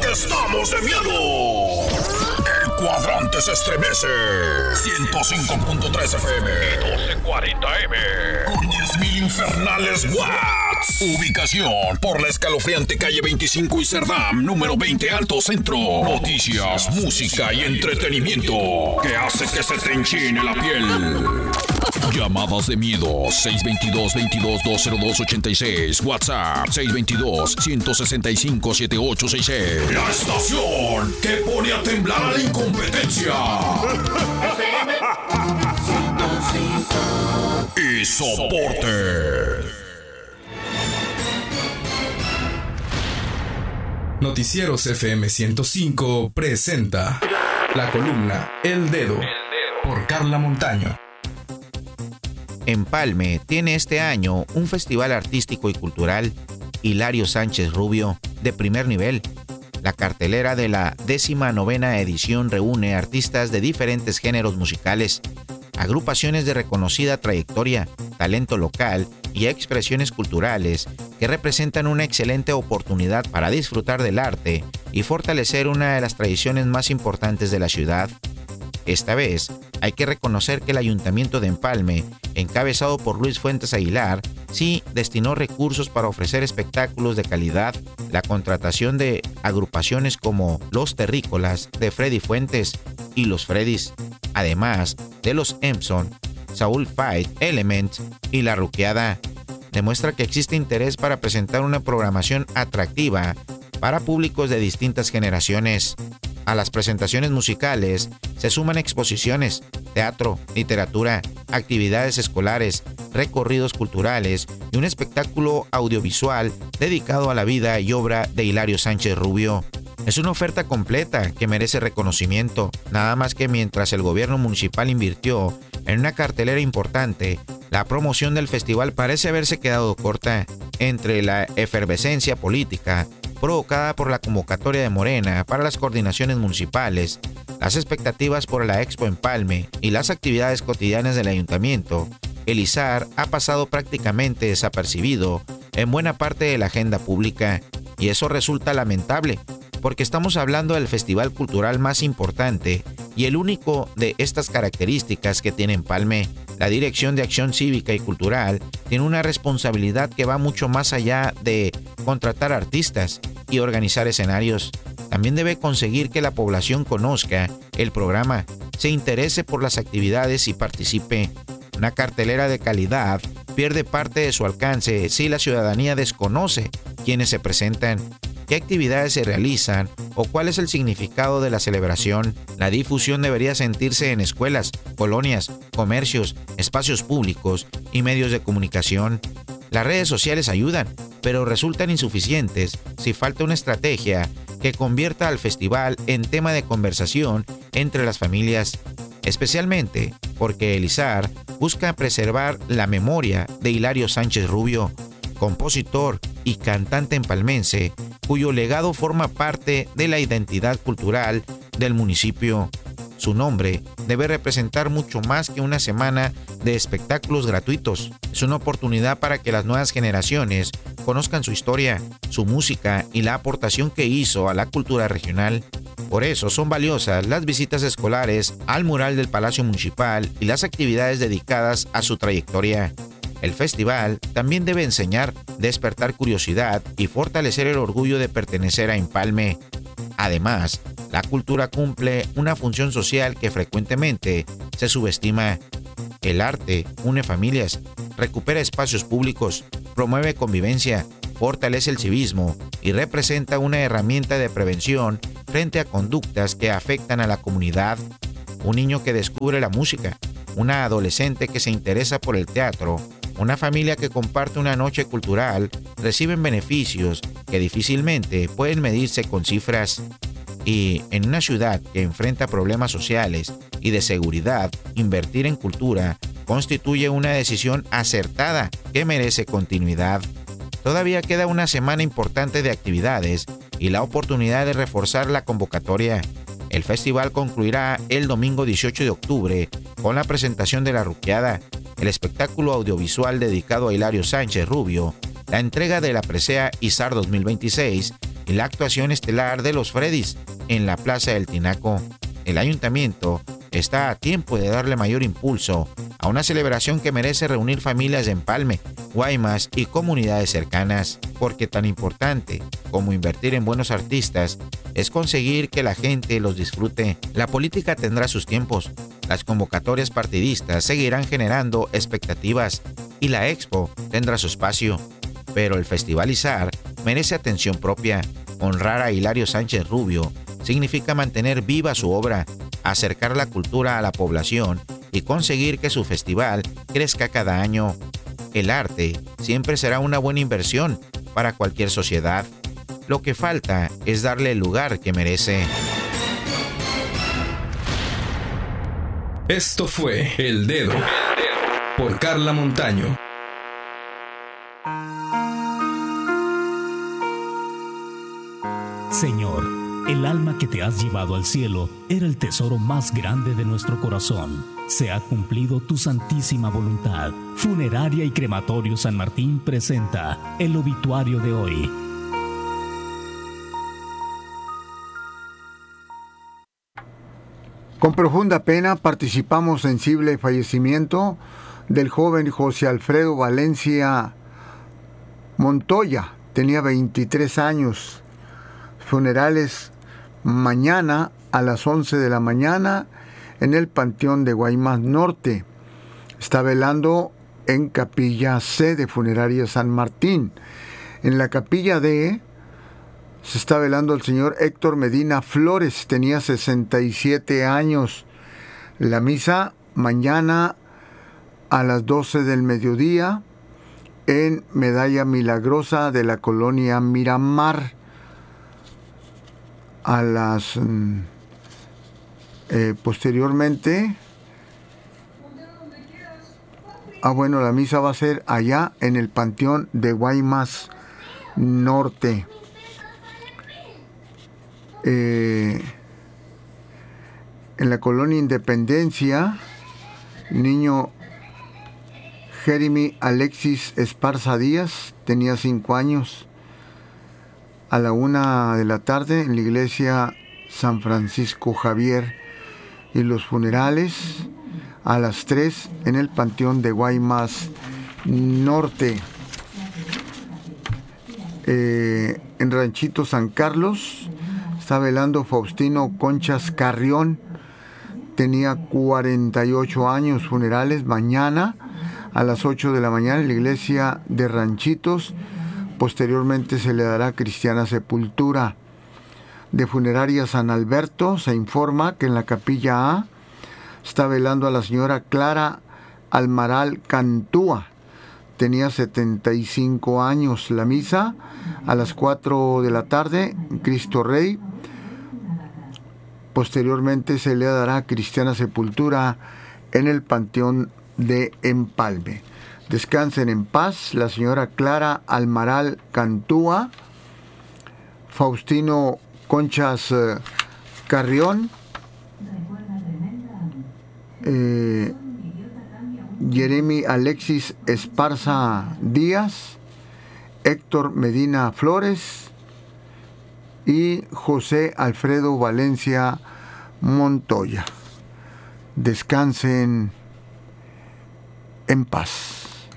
¡Estamos de miedo! El cuadrante se estremece. 105.3 FM y 1240 M. Con 10.000 infernales watts. Ubicación por la escalofriante calle 25 y Cerdam, número 20 Alto Centro. Noticias, música y entretenimiento que hace que se te enchine la piel. Llamadas de miedo 622-22-202-86. WhatsApp 622-165-7866. La estación que pone a temblar a la incompetencia. Y soporte. Noticieros FM 105 presenta la columna El Dedo por Carla Montaño. Empalme tiene este año un festival artístico y cultural, Hilario Sánchez Rubio, de primer nivel. La cartelera de la 19ª edición reúne artistas de diferentes géneros musicales, agrupaciones de reconocida trayectoria, talento local y expresiones culturales que representan una excelente oportunidad para disfrutar del arte y fortalecer una de las tradiciones más importantes de la ciudad. Esta vez, hay que reconocer que el Ayuntamiento de Empalme, encabezado por Luis Fuentes Aguilar, sí destinó recursos para ofrecer espectáculos de calidad, la contratación de agrupaciones como Los Terrícolas de Freddy Fuentes y Los Freddys, además de los Empson, Saúl Fight, Element y La Ruqueada. Demuestra que existe interés para presentar una programación atractiva para públicos de distintas generaciones. A las presentaciones musicales se suman exposiciones, teatro, literatura, actividades escolares, recorridos culturales y un espectáculo audiovisual dedicado a la vida y obra de Hilario Sánchez Rubio. Es una oferta completa que merece reconocimiento, nada más que mientras el gobierno municipal invirtió en una cartelera importante, la promoción del festival parece haberse quedado corta. Entre la efervescencia política provocada por la convocatoria de Morena para las coordinaciones municipales, las expectativas por la Expo Empalme y las actividades cotidianas del ayuntamiento, el ISAR ha pasado prácticamente desapercibido en buena parte de la agenda pública, y eso resulta lamentable, porque estamos hablando del festival cultural más importante y el único de estas características que tiene Empalme. La Dirección de Acción Cívica y Cultural tiene una responsabilidad que va mucho más allá de contratar artistas y organizar escenarios. También debe conseguir que la población conozca el programa, se interese por las actividades y participe. Una cartelera de calidad pierde parte de su alcance si la ciudadanía desconoce quiénes se presentan, qué actividades se realizan o cuál es el significado de la celebración. La difusión debería sentirse en escuelas, colonias, comercios, espacios públicos y medios de comunicación. Las redes sociales ayudan, pero resultan insuficientes si falta una estrategia que convierta al festival en tema de conversación entre las familias, especialmente porque el ISAR busca preservar la memoria de Hilario Sánchez Rubio, compositor y cantante empalmense, cuyo legado forma parte de la identidad cultural del municipio. Su nombre debe representar mucho más que una semana de espectáculos gratuitos. Es una oportunidad para que las nuevas generaciones conozcan su historia, su música y la aportación que hizo a la cultura regional. Por eso son valiosas las visitas escolares al mural del Palacio Municipal y las actividades dedicadas a su trayectoria. El festival también debe enseñar, despertar curiosidad y fortalecer el orgullo de pertenecer a Empalme. Además, la cultura cumple una función social que frecuentemente se subestima. El arte une familias, recupera espacios públicos, promueve convivencia, fortalece el civismo y representa una herramienta de prevención frente a conductas que afectan a la comunidad. Un niño que descubre la música, una adolescente que se interesa por el teatro, una familia que comparte una noche cultural reciben beneficios que difícilmente pueden medirse con cifras. Y en una ciudad que enfrenta problemas sociales y de seguridad, invertir en cultura constituye una decisión acertada que merece continuidad. Todavía queda una semana importante de actividades y la oportunidad de reforzar la convocatoria. El festival concluirá el domingo 18 de octubre con la presentación de La Ruqueada, el espectáculo audiovisual dedicado a Hilario Sánchez Rubio, la entrega de la presea ISAR 2026 y la actuación estelar de los Freddys en la Plaza del Tinaco. El ayuntamiento está a tiempo de darle mayor impulso a una celebración que merece reunir familias de Empalme, Guaymas y comunidades cercanas, porque tan importante como invertir en buenos artistas es conseguir que la gente los disfrute. La política tendrá sus tiempos, las convocatorias partidistas seguirán generando expectativas y la expo tendrá su espacio, pero el Festival Izar merece atención propia. Honrar a Hilario Sánchez Rubio significa mantener viva su obra, acercar la cultura a la población y conseguir que su festival crezca cada año. El arte siempre será una buena inversión para cualquier sociedad. Lo que falta es darle el lugar que merece. Esto fue El Dedo por Carla Montaño. Señor, el alma que te has llevado al cielo era el tesoro más grande de nuestro corazón. Se ha cumplido tu santísima voluntad. Funeraria y Crematorio San Martín presenta el obituario de hoy. Con profunda pena participamos sensible fallecimiento del joven José Alfredo Valencia Montoya. Tenía 23 años. Funerales mañana a las 11 de la mañana en el Panteón de Guaymas Norte. Está velando en Capilla C de Funeraria San Martín. En la Capilla D se está velando el señor Héctor Medina Flores. Tenía 67 años. La misa mañana a las 12 del mediodía en Medalla Milagrosa de la colonia Miramar. A las posteriormente la misa va a ser allá en el Panteón de Guaymas Norte. En la colonia Independencia, niño Jeremy Alexis Esparza Díaz, tenía 5 años. A la 1 de la tarde en la iglesia San Francisco Javier, y los funerales a las 3 en el Panteón de Guaymas Norte. En Ranchito San Carlos está velando Faustino Conchas Carrión, tenía 48 años. Funerales mañana a las 8 de la mañana en la iglesia de Ranchitos. Posteriormente se le dará cristiana sepultura. De Funeraria San Alberto se informa que en la Capilla A está velando a la señora Clara Almaral Cantúa. Tenía 75 años. La misa a las 4 de la tarde en Cristo Rey. Posteriormente se le dará cristiana sepultura en el Panteón de Empalme. Descansen en paz la señora Clara Almaral Cantúa, Faustino Conchas Carrión, Jeremy Alexis Esparza Díaz, Héctor Medina Flores y José Alfredo Valencia Montoya. Descansen en paz.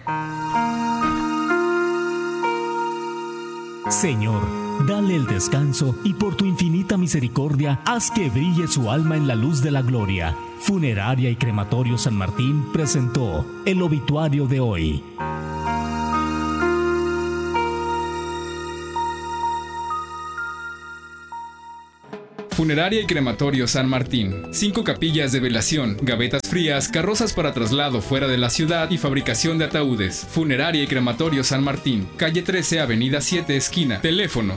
Señor, dale el descanso y por tu infinita misericordia haz que brille su alma en la luz de la gloria. Funeraria y Crematorio San Martín presentó el obituario de hoy. Funeraria y Crematorio San Martín. 5 capillas de velación, gavetas frías, carrozas para traslado fuera de la ciudad y fabricación de ataúdes. Funeraria y Crematorio San Martín. Calle 13, Avenida 7, esquina. Teléfono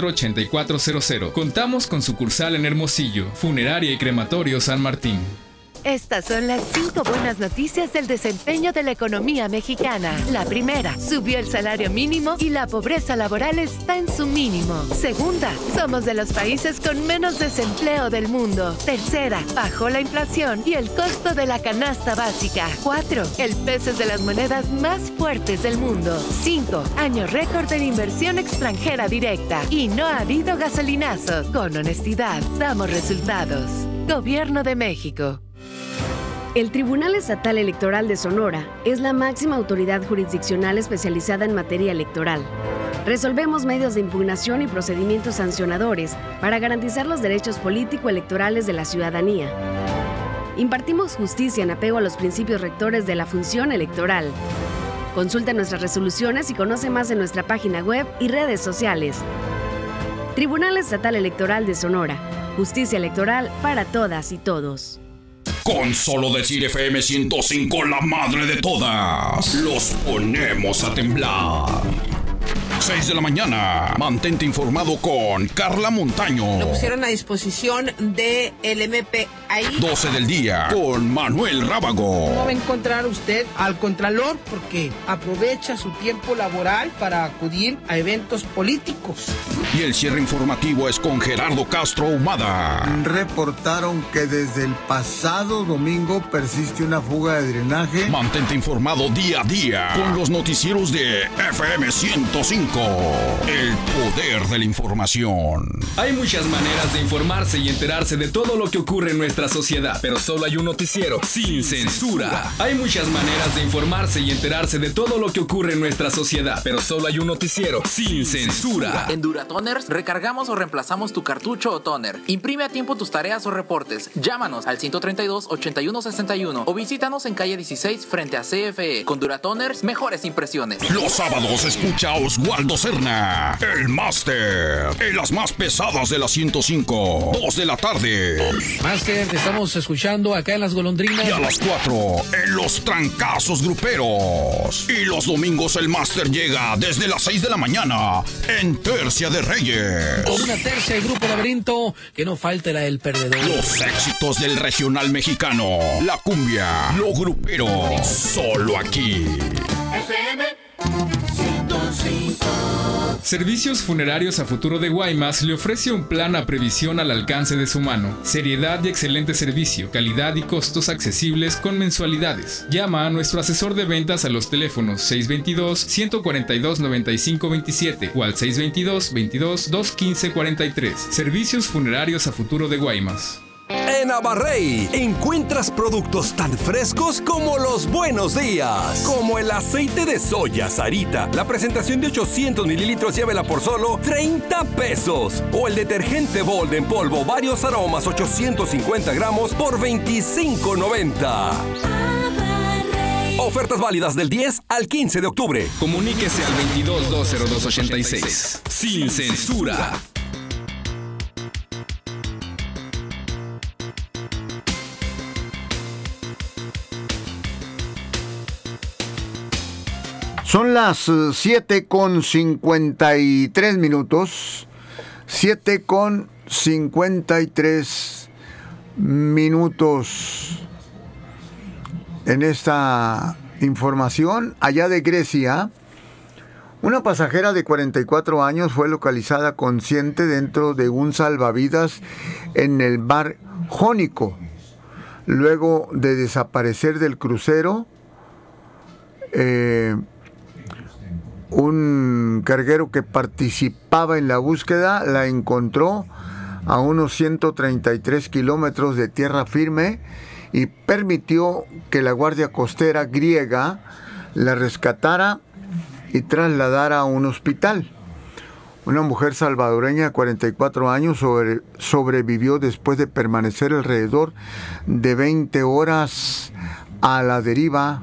622-224-8400. Contamos con sucursal en Hermosillo. Funeraria y Crematorio San Martín. Estas son las 5 buenas noticias del desempeño de la economía mexicana. La primera, subió el salario mínimo y la pobreza laboral está en su mínimo. Segunda, somos de los países con menos desempleo del mundo. Tercera, bajó la inflación y el costo de la canasta básica. 4, el peso es de las monedas más fuertes del mundo. 5, año récord en inversión extranjera directa. Y no ha habido gasolinazos. Con honestidad, damos resultados. Gobierno de México. El Tribunal Estatal Electoral de Sonora es la máxima autoridad jurisdiccional especializada en materia electoral. Resolvemos medios de impugnación y procedimientos sancionadores para garantizar los derechos político-electorales de la ciudadanía. Impartimos justicia en apego a los principios rectores de la función electoral. Consulta nuestras resoluciones y conoce más en nuestra página web y redes sociales. Tribunal Estatal Electoral de Sonora. Justicia electoral para todas y todos. Con solo decir FM 105, la madre de todas, los ponemos a temblar. 6 de la mañana, mantente informado con Carla Montaño. Lo pusieron a disposición del MP ahí. 12 del día, con Manuel Rábago. No va a encontrar usted al Contralor porque aprovecha su tiempo laboral para acudir a eventos políticos. Y el cierre informativo es con Gerardo Castro Humada. Reportaron que desde el pasado domingo persiste una fuga de drenaje. Mantente informado día a día con los noticieros de FM 105. El poder de la información. Hay muchas maneras de informarse y enterarse de todo lo que ocurre en nuestra sociedad, pero solo hay un noticiero sin censura. Hay muchas maneras de informarse y enterarse de todo lo que ocurre en nuestra sociedad, pero solo hay un noticiero sin censura. En Duratoners recargamos o reemplazamos tu cartucho o toner. Imprime a tiempo tus tareas o reportes. Llámanos al 132-8161 o visítanos en calle 16 frente a CFE. Con Duratoners, mejores impresiones. Los sábados escucha a Oswaldo Cerna, el máster, en las más pesadas de la 105, 2 de la tarde. Máster, te estamos escuchando acá en Las Golondrinas. Y a las 4, en los trancazos gruperos. Y los domingos el máster llega desde las 6 de la mañana, en Tercia de Reyes. Con una tercia del Grupo Laberinto, que no falte la del perdedor. Los éxitos del regional mexicano, la cumbia, lo grupero, solo aquí. FM 105. Servicios Funerarios a Futuro de Guaymas le ofrece un plan a previsión al alcance de su mano. Seriedad y excelente servicio, calidad y costos accesibles con mensualidades. Llama a nuestro asesor de ventas a los teléfonos 622-142-9527 o al 622-22-215-43. Servicios Funerarios a Futuro de Guaymas. En Abarrey encuentras productos tan frescos como los buenos días, como el aceite de soya Sarita. La presentación de 800 mililitros llévela por solo 30 pesos. O el detergente Bold en polvo varios aromas 850 gramos por 25.90. Ofertas válidas del 10 al 15 de octubre. Comuníquese al 22-202-86. Sin censura. Son las 7:53. 7:53. En esta información, allá de Grecia, una pasajera de 44 años fue localizada consciente dentro de un salvavidas en el mar Jónico. Luego de desaparecer del crucero, un carguero que participaba en la búsqueda la encontró a unos 133 kilómetros de tierra firme y permitió que la Guardia Costera griega la rescatara y trasladara a un hospital. Una mujer salvadoreña de 44 años sobrevivió después de permanecer alrededor de 20 horas a la deriva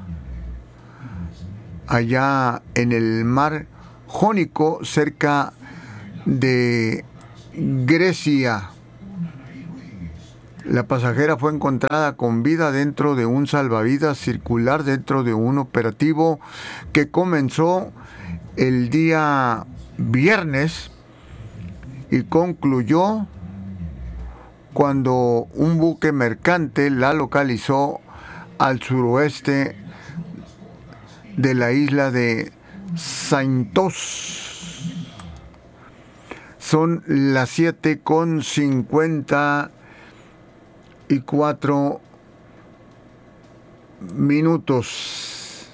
allá en el mar Jónico, cerca de Grecia. La pasajera fue encontrada con vida dentro de un salvavidas circular dentro de un operativo que comenzó el día viernes y concluyó cuando un buque mercante la localizó al suroeste de la isla de Saintos. Son las 7:54 minutos.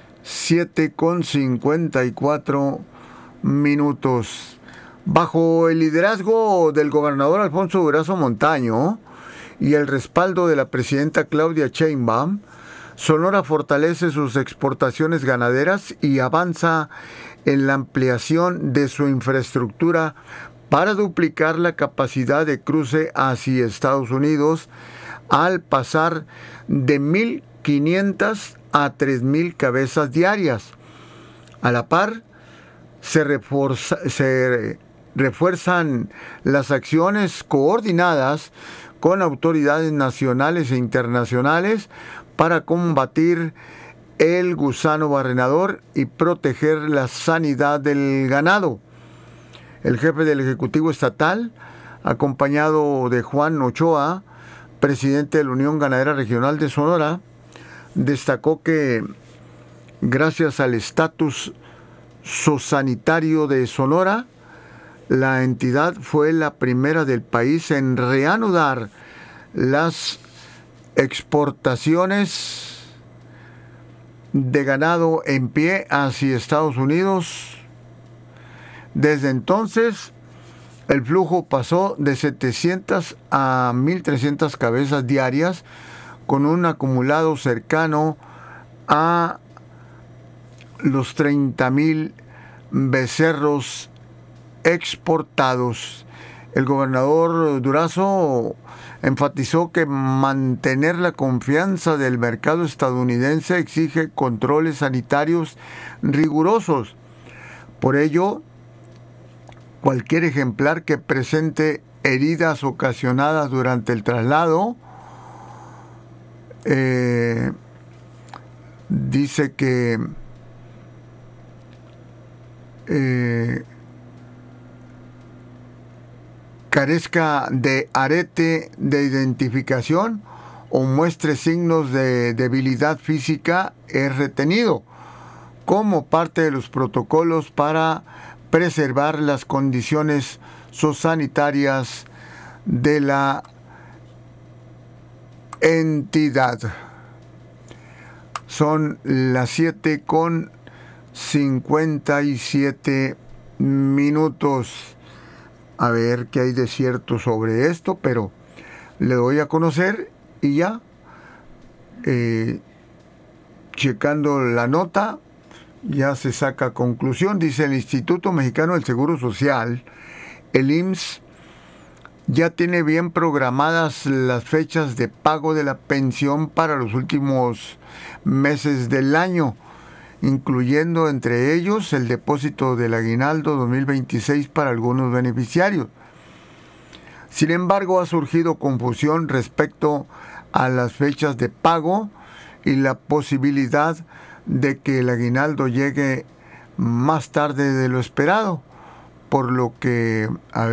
7:54 minutos. Bajo el liderazgo del gobernador Alfonso Durazo Montaño y el respaldo de la presidenta Claudia Sheinbaum, Sonora fortalece sus exportaciones ganaderas y avanza en la ampliación de su infraestructura para duplicar la capacidad de cruce hacia Estados Unidos al pasar de 1,500 a 3,000 cabezas diarias. A la par, se refuerzan las acciones coordinadas con autoridades nacionales e internacionales para combatir el gusano barrenador y proteger la sanidad del ganado. El jefe del Ejecutivo Estatal, acompañado de Juan Ochoa, presidente de la Unión Ganadera Regional de Sonora, destacó que gracias al estatus zoosanitario de Sonora, la entidad fue la primera del país en reanudar las exportaciones de ganado en pie hacia Estados Unidos. Desde entonces, el flujo pasó de 700 a 1,300 cabezas diarias, con un acumulado cercano a los 30,000 becerros exportados. El gobernador Durazo enfatizó que mantener la confianza del mercado estadounidense exige controles sanitarios rigurosos. Por ello, cualquier ejemplar que presente heridas ocasionadas durante el traslado, dice que carezca de arete de identificación o muestre signos de debilidad física, es retenido como parte de los protocolos para preservar las condiciones zoosanitarias de la entidad. Son las 7:57 minutos. A ver qué hay de cierto sobre esto, pero le doy a conocer y ya, checando la nota, ya se saca conclusión. Dice el Instituto Mexicano del Seguro Social, el IMSS, ya tiene bien programadas las fechas de pago de la pensión para los últimos meses del año, incluyendo entre ellos el depósito del aguinaldo 2026 para algunos beneficiarios. Sin embargo, ha surgido confusión respecto a las fechas de pago y la posibilidad de que el aguinaldo llegue más tarde de lo esperado, por lo que,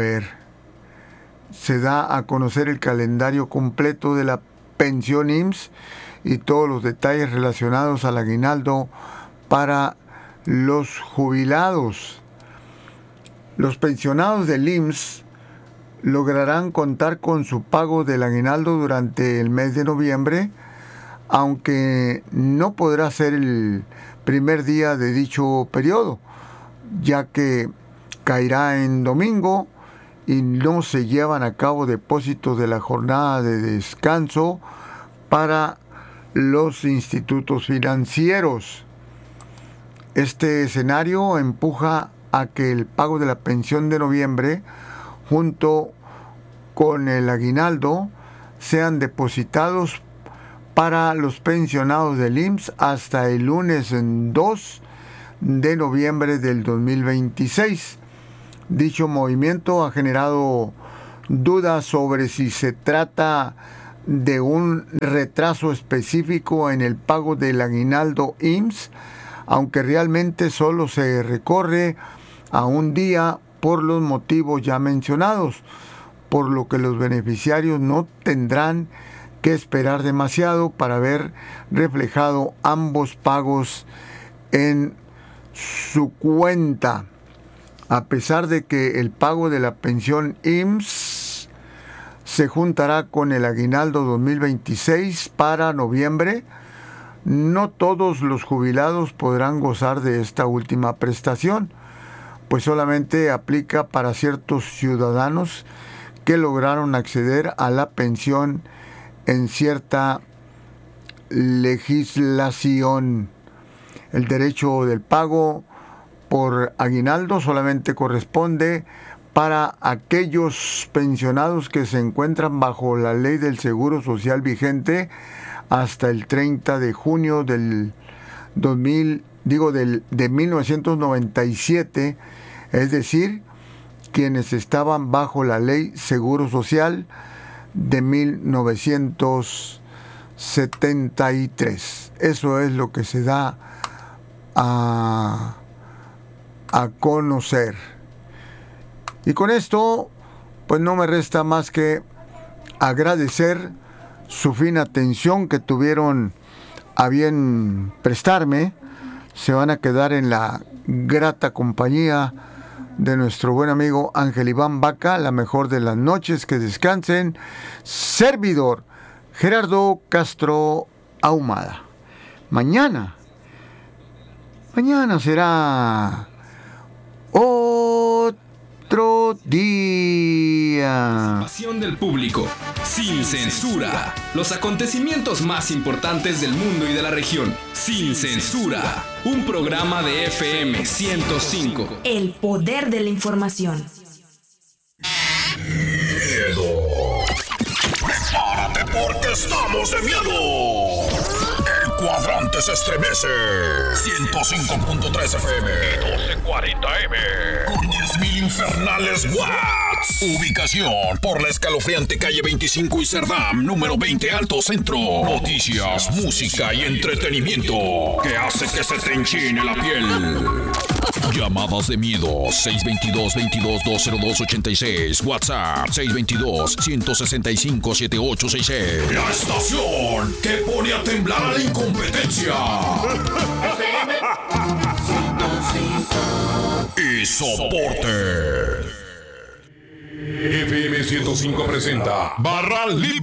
se da a conocer el calendario completo de la pensión IMSS y todos los detalles relacionados al aguinaldo para los jubilados. Los pensionados del IMSS lograrán contar con su pago del aguinaldo durante el mes de noviembre, aunque no podrá ser el primer día de dicho periodo, ya que caerá en domingo y no se llevan a cabo depósitos de la jornada de descanso para los institutos financieros. Este escenario empuja a que el pago de la pensión de noviembre, junto con el aguinaldo, sean depositados para los pensionados del IMSS hasta el lunes 2 de noviembre del 2026. Dicho movimiento ha generado dudas sobre si se trata de un retraso específico en el pago del aguinaldo IMSS, aunque realmente solo se recorre a un día por los motivos ya mencionados, por lo que los beneficiarios no tendrán que esperar demasiado para ver reflejado ambos pagos en su cuenta. A pesar de que el pago de la pensión IMSS se juntará con el aguinaldo 2026 para noviembre, no todos los jubilados podrán gozar de esta última prestación, pues solamente aplica para ciertos ciudadanos que lograron acceder a la pensión en cierta legislación. El derecho del pago por aguinaldo solamente corresponde para aquellos pensionados que se encuentran bajo la ley del Seguro Social vigente hasta el 30 de junio de 1997, es decir, quienes estaban bajo la ley Seguro Social de 1973. Eso es lo que se da a conocer. Y con esto, pues no me resta más que agradecer su fina atención que tuvieron a bien prestarme. Se van a quedar en la grata compañía de nuestro buen amigo Ángel Iván Vaca. La mejor de las noches, que descansen. Servidor Gerardo Castro Ahumada. Mañana será otro día. Pasión del público, sin censura. Los acontecimientos más importantes del mundo y de la región, sin censura. Un programa de FM 105. El poder de la información. Miedo. Prepárate porque estamos de miedo. El cuadrante se estremece. 105.3 FM. 1240M. Con 10.000 infernales watts. Ubicación por la escalofriante calle 25 y Cerdam, número 20 Alto Centro. Noticias, música y entretenimiento que hace que se te enchine la piel. Llamadas de miedo 622-22-202-86. WhatsApp 622-165-7866. La estación que pone a temblar a la incompetencia. Y soporte. FM 105 presenta Barral Libre.